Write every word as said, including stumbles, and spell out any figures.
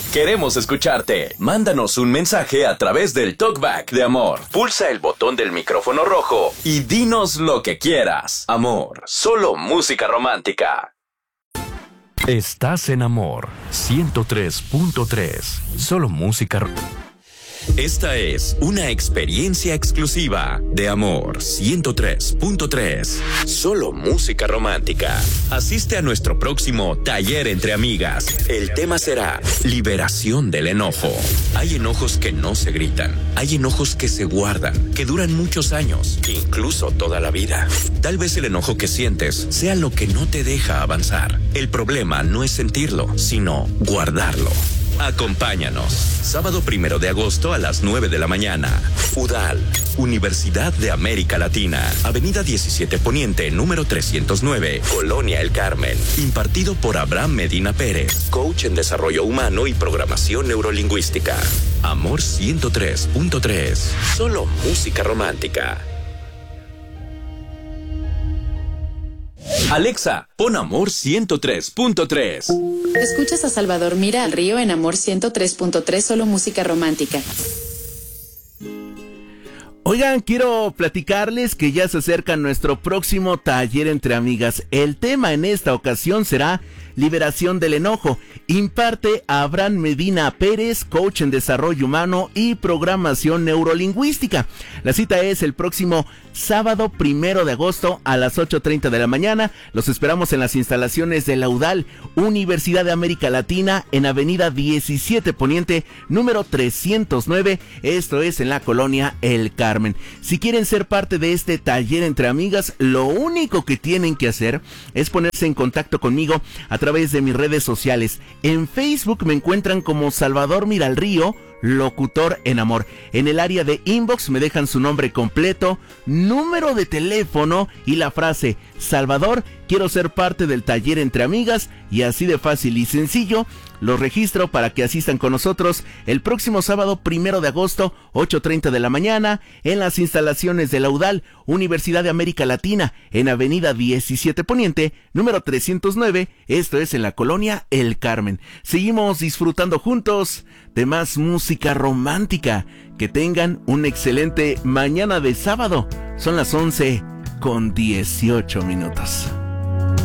Queremos escucharte. Mándanos un mensaje a través del TalkBack de Amor. Pulsa el botón del micrófono rojo y dinos lo que quieras. Amor, solo música romántica. Estás en Amor ciento tres punto tres. Solo música romántica. Esta es una experiencia exclusiva de Amor ciento tres punto tres. Solo música romántica. Asiste a nuestro próximo taller entre amigas. El tema será liberación del enojo. Hay enojos que no se gritan. Hay enojos que se guardan, que duran muchos años, incluso toda la vida. Tal vez el enojo que sientes sea lo que no te deja avanzar. El problema no es sentirlo, sino guardarlo. Acompáñanos. Sábado primero de agosto a las nueve de la mañana. U D A L, Universidad de América Latina. Avenida diecisiete Poniente, número trescientos nueve, Colonia El Carmen. Impartido por Abraham Medina Pérez, coach en desarrollo humano y programación neurolingüística. Amor ciento tres punto tres. Solo música romántica. Alexa, pon Amor ciento tres punto tres. Escuchas a Salvador Mira al Río en Amor ciento tres punto tres, solo música romántica. Oigan, quiero platicarles que ya se acerca nuestro próximo taller entre amigas. El tema en esta ocasión será liberación del enojo. Imparte Abraham Medina Pérez, coach en desarrollo humano y programación neurolingüística. La cita es el próximo sábado primero de agosto a las ocho treinta de la mañana. Los esperamos en las instalaciones de la U D A L, Universidad de América Latina, en Avenida diecisiete Poniente, número trescientos nueve. Esto es en la Colonia El Carmen. Si quieren ser parte de este taller entre amigas, lo único que tienen que hacer es ponerse en contacto conmigo a través de mis redes sociales. En Facebook me encuentran como Salvador Mira al Río, locutor en Amor. En el área de inbox me dejan su nombre completo, número de teléfono y la frase: Salvador, quiero ser parte del taller entre amigas, y así de fácil y sencillo los registro para que asistan con nosotros el próximo sábado primero de agosto, ocho treinta de la mañana, en las instalaciones de la U D A L, Universidad de América Latina, en Avenida diecisiete Poniente, número trescientos nueve, esto es en la Colonia El Carmen. Seguimos disfrutando juntos de más música romántica. Que tengan un excelente mañana de sábado. Son las once con dieciocho minutos.